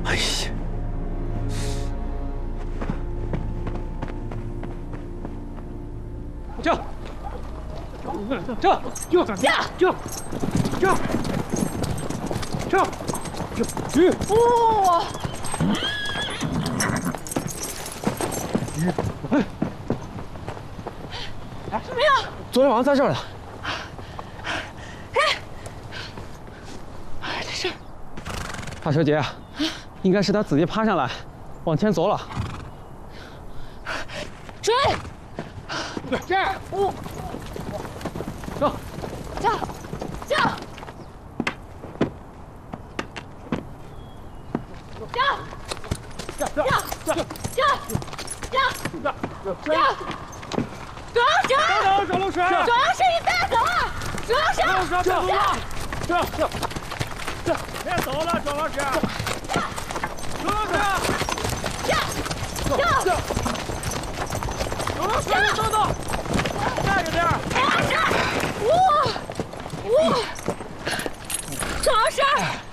哎呀！ 这， 哇！什么呀？ 昨天晚上在这儿了。 这是大小姐，应该是他自己爬上来，往前走了。 追！ 这样，走， 叫！ 周老师， 周老师，你别走啊！周老师， 别走了，周老师。周老师，等，慢着点。 周老师，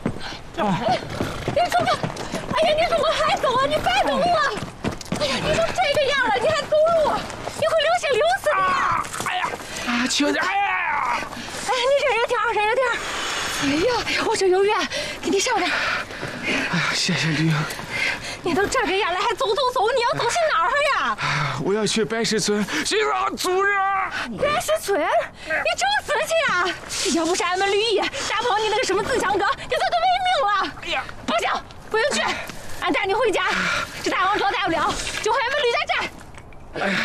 你怎么？哎呀，你怎么还走啊？你别走了！哎呀，你都这个样了，你还走路？你会流血流死你！ 求点！ 哎，你忍着点。哎呀，我这有药，给你上点。 哎呀，谢谢吕英。 你都这个样了，还走？你要走去哪儿呀？ 我要去白石村寻找族人。 白石村？你找死去啊！要不是俺们吕毅打跑你那个什么自强哥，你早都没命了。 哎呀， 不行，不用去，俺带你回家。这大王朝大不了，就回俺们吕家寨。 哎呀，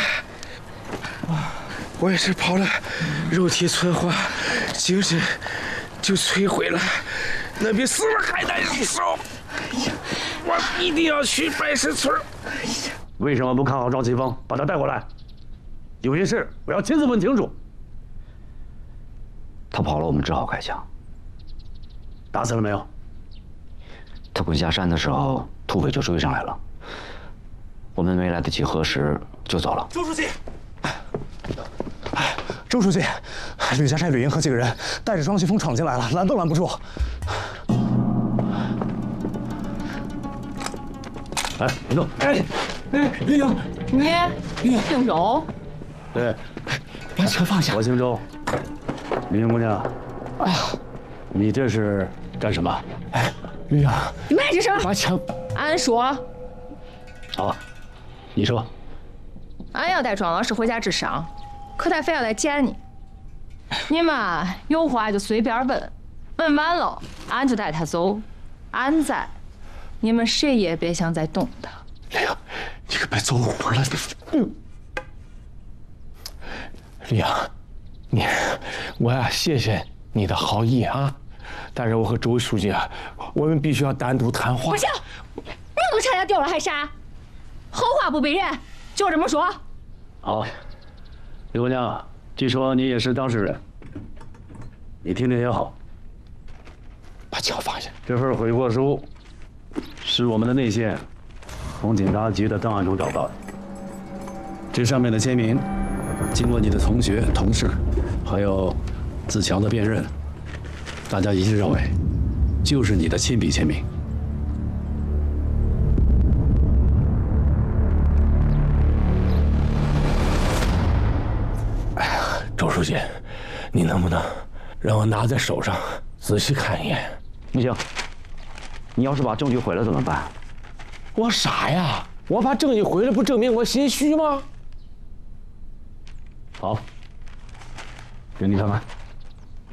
我也是跑了，肉体存活，精神就摧毁了，那比死了还难受。我一定要去白石村。 为什么不看好赵奇峰，把他带过来？有些事我要亲自问清楚。 他跑了，我们只好开枪。 打死了没有？ 他滚下山的时候，土匪就追上来了，我们没来得及核实就走了。 周书记， 周书记，吕家寨吕银河几个人带着庄奇峰闯进来了，拦都拦不住。 哎，别动！ 吕英， 你姓周？ 对， 把车放下。 我姓周。李英姑娘， 哎呀， 你这是干什么？ 哎，吕英， 你慢着声。 把枪。 俺说， 好，你说。 俺要带庄老师回家治伤，可他非要来见你。你们有话就随便问，问完了俺就带他走。俺在，你们谁也别想再动他。 吕英，你可别走火了。吕英，我呀谢谢你的好意啊，但是我和周书记啊，我们必须要单独谈话。 不行，命都差点掉了还傻？好话不背人，就这么说。 好，李姑娘，据说你也是当事人，你听听也好。 把枪放下。 这份悔过书是我们的内线从警察局的档案中找到的，这上面的签名，经过你的同学、同事，还有自强的辨认，大家一致认为，就是你的亲笔签名。 周书记，你能不能让我拿在手上仔细看一眼？ 不行，你要是把证据毁了怎么办？ 我傻呀！我把证据毁了，不证明我心虚吗？ 好，给你看看。